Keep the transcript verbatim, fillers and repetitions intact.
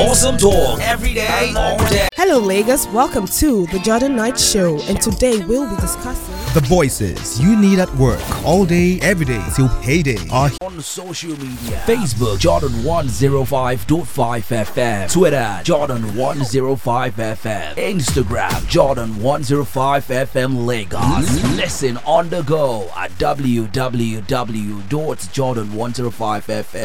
Awesome talk every day, all day. Hello Lagos, welcome to the Jordan Knight Show, and today we'll be discussing the voices you need at work all day, every day till payday are on social media. Facebook Jordan one oh five point five F M, Twitter Jordan one oh five F M, Instagram Jordan one oh five F M Lagos. Listen on the go at w w w dot jordan one oh five f m